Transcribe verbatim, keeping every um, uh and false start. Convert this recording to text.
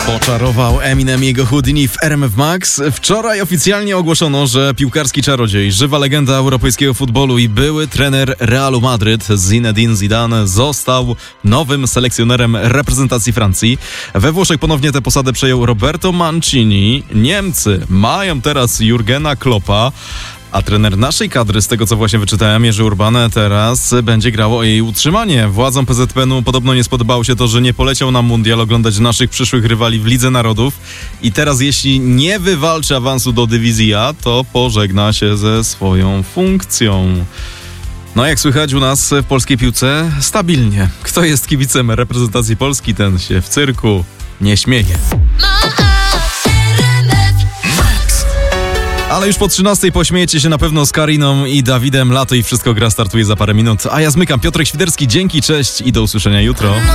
Poczarował Eminem i jego Houdini w R M F Max. Wczoraj oficjalnie ogłoszono, że piłkarski czarodziej, żywa legenda europejskiego futbolu i były trener Realu Madryt Zinedine Zidane został nowym selekcjonerem reprezentacji Francji. We Włoszech ponownie tę posadę przejął Roberto Mancini. Niemcy mają teraz Jurgena Kloppa. A trener naszej kadry, z tego co właśnie wyczytałem, Jerzy Urban, teraz będzie grał o jej utrzymanie. Władzom P Z P N-u podobno nie spodobało się to, że nie poleciał na mundial oglądać naszych przyszłych rywali w Lidze Narodów. I teraz jeśli nie wywalczy awansu do dywizji A, to pożegna się ze swoją funkcją. No jak słychać u nas w polskiej piłce, stabilnie. Kto jest kibicem reprezentacji Polski, ten się w cyrku nie śmieje. Ale już po trzynastej pośmiejecie się na pewno z Kariną i Dawidem. Lato i Wszystko gra startuje za parę minut. A ja zmykam. Piotrek Świderski, dzięki, cześć i do usłyszenia jutro.